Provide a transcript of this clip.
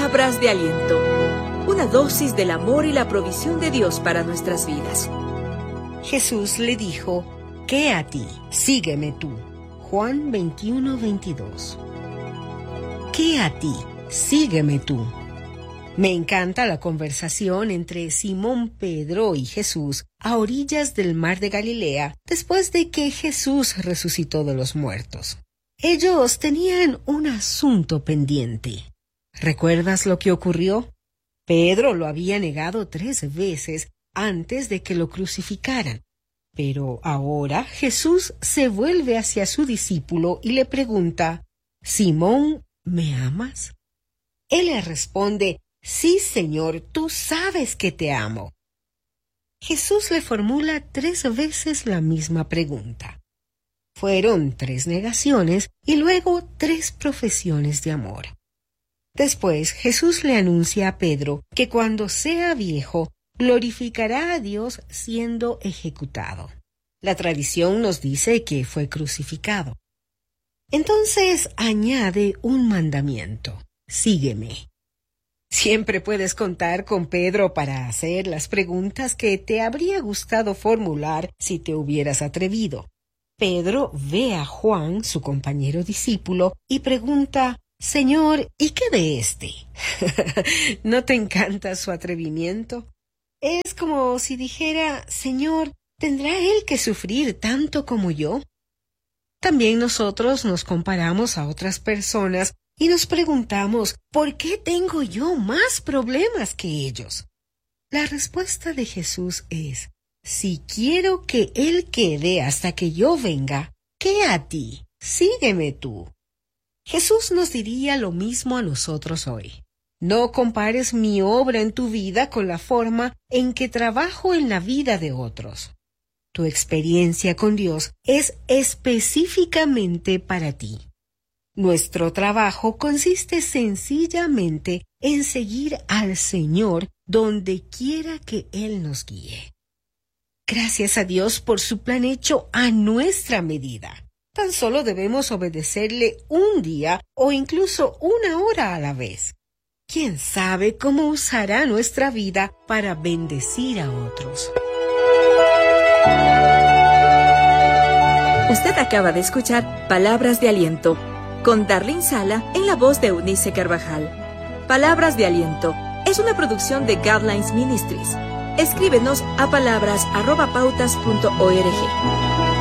Palabras de aliento. Una dosis del amor y la provisión de Dios para nuestras vidas. Jesús le dijo: ¿qué a ti? Sígueme tú. Juan 21:22. ¿Qué a ti? Sígueme tú. Me encanta la conversación entre Simón Pedro y Jesús a orillas del mar de Galilea después de que Jesús resucitó de los muertos. Ellos tenían un asunto pendiente. ¿Recuerdas lo que ocurrió? Pedro lo había negado 3 veces antes de que lo crucificaran. Pero ahora Jesús se vuelve hacia su discípulo y le pregunta: «Simón, ¿me amas?». Él le responde: «Sí, Señor, tú sabes que te amo». Jesús le formula 3 veces la misma pregunta. Fueron 3 negaciones y luego 3 profesiones de amor. Después Jesús le anuncia a Pedro que cuando sea viejo glorificará a Dios siendo ejecutado. La tradición nos dice que fue crucificado. Entonces añade un mandamiento: sígueme. Siempre puedes contar con Pedro para hacer las preguntas que te habría gustado formular si te hubieras atrevido. Pedro ve a Juan, su compañero discípulo, y pregunta: «Señor, ¿y qué de este?». ¿No te encanta su atrevimiento? Es como si dijera: «Señor, ¿tendrá él que sufrir tanto como yo?». También nosotros nos comparamos a otras personas y nos preguntamos: ¿por qué tengo yo más problemas que ellos? La respuesta de Jesús es: si quiero que Él quede hasta que yo venga, ¿qué a ti? Sígueme tú. Jesús nos diría lo mismo a nosotros hoy. No compares mi obra en tu vida con la forma en que trabajo en la vida de otros. Tu experiencia con Dios es específicamente para ti. Nuestro trabajo consiste sencillamente en seguir al Señor donde quiera que Él nos guíe. Gracias a Dios por su plan hecho a nuestra medida. Tan solo debemos obedecerle un día o incluso 1 hora a la vez. ¿Quién sabe cómo usará nuestra vida para bendecir a otros? Usted acaba de escuchar Palabras de Aliento con Darlene Sala en la voz de Eunice Carvajal. Palabras de Aliento es una producción de Guidelines Ministries. Escríbenos a palabras@pautas.org.